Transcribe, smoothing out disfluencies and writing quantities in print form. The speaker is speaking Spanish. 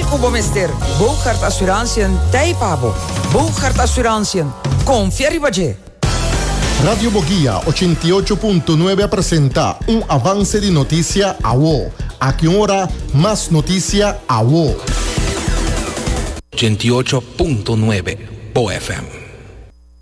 Kubomester, Bouchard Assurantiën, Taipabo, Bouchard Assurantiën, confía Ribaje. Radio Boguía 88.9 presenta un avance de noticia a WO. A qué hora más noticia a WO. 88.9 BOFM.